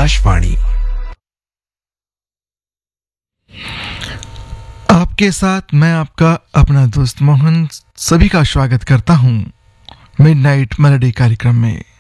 आकाशवाणी। आपके साथ मैं आपका अपना दोस्त मोहन सभी का स्वागत करता हूं मिडनाइट मेलोडी कार्यक्रम में।